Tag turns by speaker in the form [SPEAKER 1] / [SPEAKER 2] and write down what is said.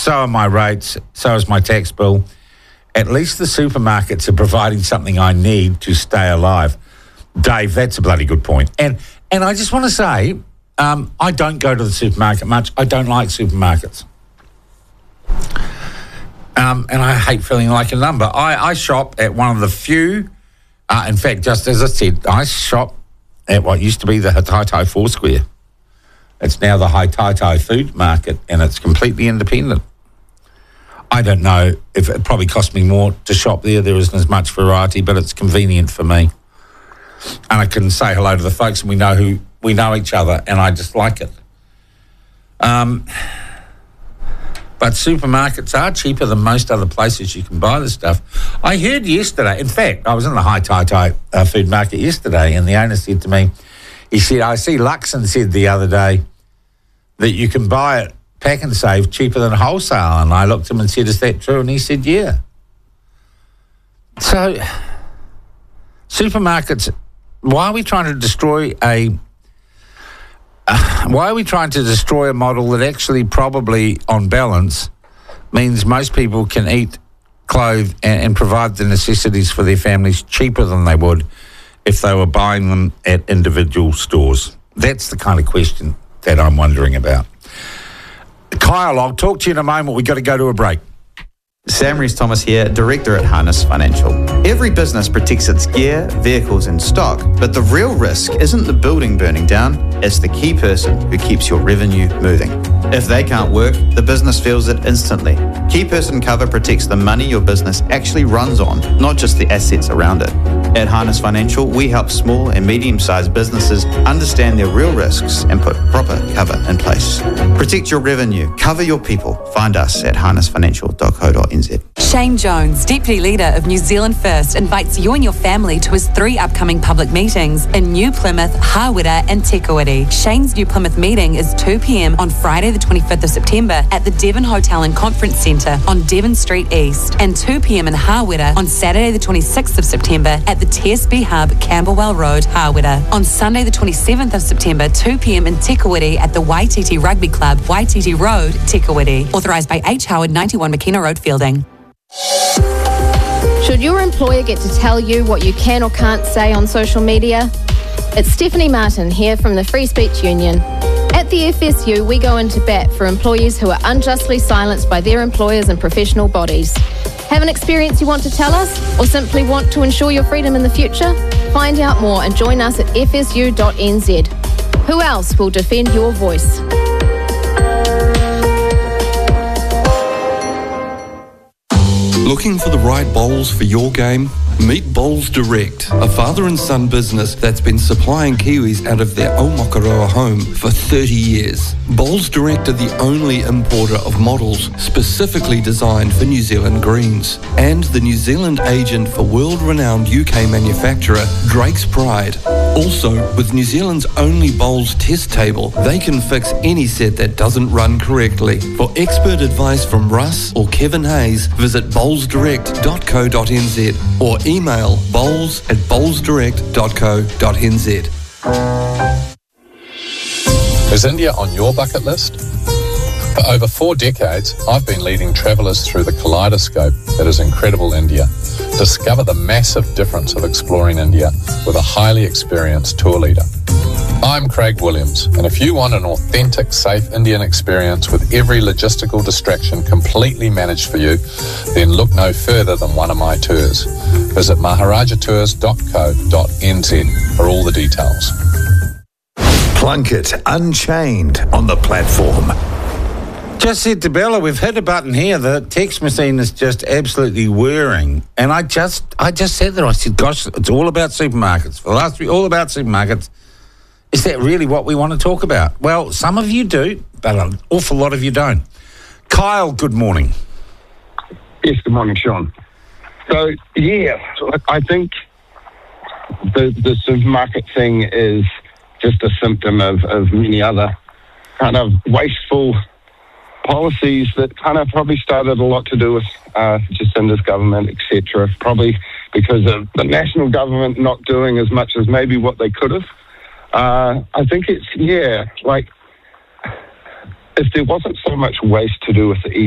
[SPEAKER 1] So are my rates. So is my tax bill. At least the supermarkets are providing something I need to stay alive. Dave, that's a bloody good point. And I just want to say, I don't go to the supermarket much. I don't like supermarkets. And I hate feeling like a number. I shop at one of the few, in fact, just as I said, I shop at what used to be the Hataitai Foursquare. It's now the Hataitai Food Market, and it's completely independent. I don't know if it probably cost me more to shop there. There isn't as much variety, but it's convenient for me. And I can say hello to the folks, and we know each other, and I just like it. But supermarkets are cheaper than most other places you can buy the stuff. I heard yesterday, in fact, I was in the Hataitai food market yesterday, and the owner said to me, he said, I see Luxon said the other day that you can buy it pack and save cheaper than wholesale. And I looked at him and said, is that true? And he said, yeah. So, supermarkets, why are we trying to destroy a model that actually probably, on balance, means most people can eat, clothe, and provide the necessities for their families cheaper than they would if they were buying them at individual stores? That's the kind of question that I'm wondering about. Kyle, I'll talk to you in a moment. We've got to go to a break.
[SPEAKER 2] Sam Rees-Thomas here, Director at Harness Financial. Every business protects its gear, vehicles and stock, but the real risk isn't the building burning down, it's the key person who keeps your revenue moving. If they can't work, the business feels it instantly. Key person cover protects the money your business actually runs on, not just the assets around it. At Harness Financial, we help small and medium-sized businesses understand their real risks and put proper cover in place. Protect your revenue, cover your people. Find us at harnessfinancial.co.nz.
[SPEAKER 3] Shane Jones, Deputy Leader of New Zealand First, invites you and your family to his 3 upcoming public meetings in New Plymouth, Hawera and Tekawiti. Shane's New Plymouth meeting is 2 p.m. on Friday the 25th of September at the Devon Hotel and Conference Centre on Devon Street East, and 2 p.m. in Hawera on Saturday the 26th of September at the TSB Hub, Camberwell Road, Hawera. On Sunday the 27th of September, 2 p.m. in Tekawiti at the Waititi Rugby Club, Waititi Road, Tekawiti. Authorised by H. Howard, 91 McKenna Road, Fielding.
[SPEAKER 4] Should your employer get to tell you what you can or can't say on social media? It's Stephanie Martin here from the Free Speech Union. At the FSU, we go into bat for employees who are unjustly silenced by their employers and professional bodies. Have an experience you want to tell us, or simply want to ensure your freedom in the future? Find out more and join us at fsu.nz. Who else will defend your voice?
[SPEAKER 5] Looking for the right bowls for your game? Meet Bowls Direct, a father and son business that's been supplying Kiwis out of their Aomakaroa home for 30 years. Bowls Direct are the only importer of models specifically designed for New Zealand greens, and the New Zealand agent for world-renowned UK manufacturer Drake's Pride. Also, with New Zealand's only bowls test table, they can fix any set that doesn't run correctly. For expert advice from Russ or Kevin Hayes, visit bowlsdirect.co.nz or email bowls@bowlsdirect.co.nz.
[SPEAKER 6] Is India on your bucket list? For over 4 decades, I've been leading travellers through the kaleidoscope that is incredible India. Discover the massive difference of exploring India with a highly experienced tour leader. I'm Craig Williams, and if you want an authentic, safe Indian experience with every logistical distraction completely managed for you, then look no further than one of my tours. Visit maharajatours.co.nz for all the details.
[SPEAKER 7] Plunkett Unchained on the platform.
[SPEAKER 1] Just said to Bella, we've hit a button here. The text machine is just absolutely whirring. And I just said that. I said, gosh, it's all about supermarkets. For the last week, all about supermarkets. Is that really what we want to talk about? Well, some of you do, but an awful lot of you don't. Kyle, good morning.
[SPEAKER 8] Yes, good morning, Sean. So, yeah, I think the supermarket thing is just a symptom of many other kind of wasteful policies that kind of probably started a lot to do with Jacinda's government, etc. Probably because of the national government not doing as much as maybe what they could have. I think it's, like, if there wasn't so much waste to do with the